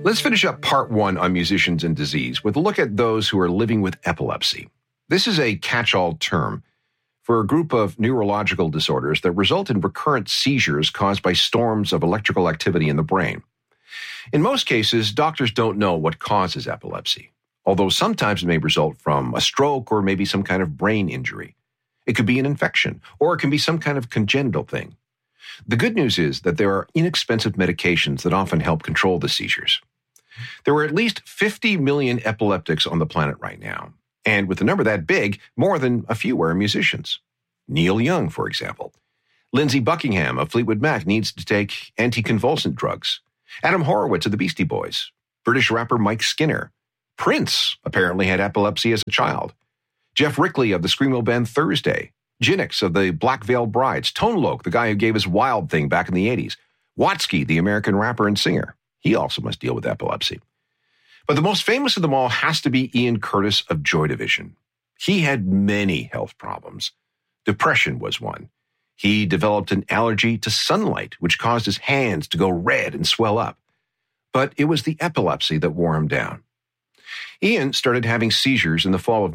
Let's finish up part one on musicians and disease with a look at those who are living with epilepsy. This is a catch-all term for a group of neurological disorders that result in recurrent seizures caused by storms of electrical activity in the brain. In most cases, doctors don't know what causes epilepsy, although sometimes it may result from a stroke or maybe some kind of brain injury. It could be an infection, or it can be some kind of congenital thing. The good news is that there are inexpensive medications that often help control the seizures. There are at least 50 million epileptics on the planet right now, and with a number that big, more than a few are musicians. Neil Young, for example. Lindsey Buckingham of Fleetwood Mac needs to take anticonvulsant drugs. Adam Horowitz of the Beastie Boys. British rapper Mike Skinner. Prince apparently had epilepsy as a child. Jeff Rickley of the screamo band Thursday. Ginix of the Black Veil Brides. Tone Loc, the guy who gave us Wild Thing back in the 80s. Watsky, the American rapper and singer. He also must deal with epilepsy. But the most famous of them all has to be Ian Curtis of Joy Division. He had many health problems. Depression was one. He developed an allergy to sunlight, which caused his hands to go red and swell up. But it was the epilepsy that wore him down. Ian started having seizures in the fall of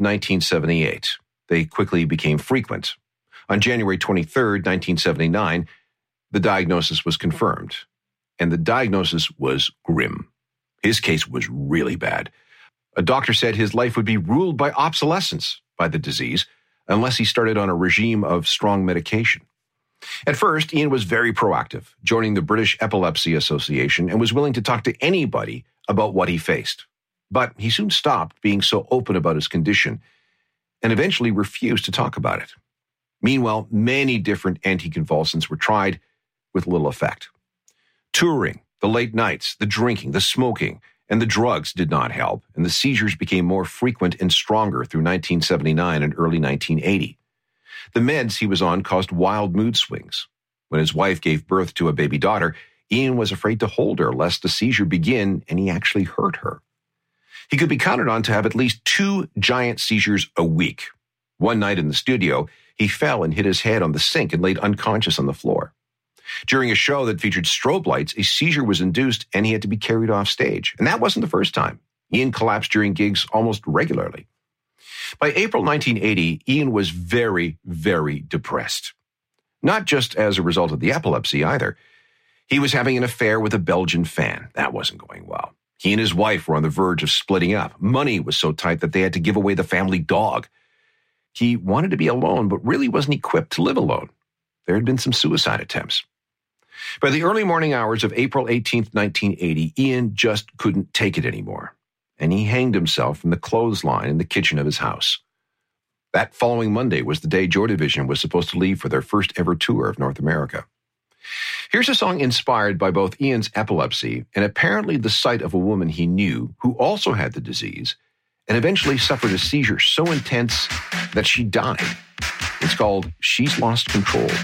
1978. They quickly became frequent. On January 23, 1979, the diagnosis was confirmed. And the diagnosis was grim. His case was really bad. A doctor said his life would be ruled by obsolescence by the disease unless he started on a regime of strong medication. At first, Ian was very proactive, joining the British Epilepsy Association and was willing to talk to anybody about what he faced. But he soon stopped being so open about his condition and eventually refused to talk about it. Meanwhile, many different anticonvulsants were tried with little effect. Touring, the late nights, the drinking, the smoking, and the drugs did not help, and the seizures became more frequent and stronger through 1979 and early 1980. The meds he was on caused wild mood swings. When his wife gave birth to a baby daughter, Ian was afraid to hold her lest the seizure begin and he actually hurt her. He could be counted on to have at least 2 giant seizures a week. One night in the studio, he fell and hit his head on the sink and laid unconscious on the floor. During a show that featured strobe lights, a seizure was induced and he had to be carried off stage. And that wasn't the first time. Ian collapsed during gigs almost regularly. By April 1980, Ian was very, very depressed. Not just as a result of the epilepsy either. He was having an affair with a Belgian fan. That wasn't going well. He and his wife were on the verge of splitting up. Money was so tight that they had to give away the family dog. He wanted to be alone, but really wasn't equipped to live alone. There had been some suicide attempts. By the early morning hours of April 18, 1980, Ian just couldn't take it anymore, and he hanged himself from the clothesline in the kitchen of his house. That following Monday was the day Joy Division was supposed to leave for their first ever tour of North America. Here's a song inspired by both Ian's epilepsy and apparently the sight of a woman he knew who also had the disease and eventually suffered a seizure so intense that she died. It's called She's Lost Control.